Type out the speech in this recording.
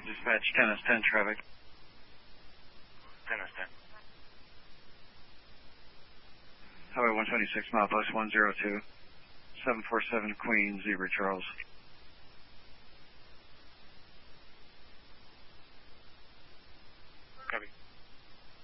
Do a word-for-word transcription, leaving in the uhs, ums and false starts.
Dispatch ten S ten traffic. ten S ten. Highway one twenty-six, milepost one zero two, seven four seven Queen, Zebra Charles.